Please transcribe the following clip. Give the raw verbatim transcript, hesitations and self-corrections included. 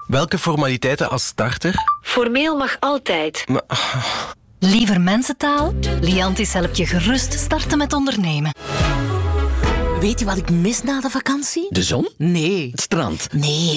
Welke formaliteiten als starter? Formeel mag altijd. Maar, Liever mensentaal? Liantis helpt je gerust starten met ondernemen. Weet je wat ik mis na de vakantie? De zon? Nee. Het strand? Nee,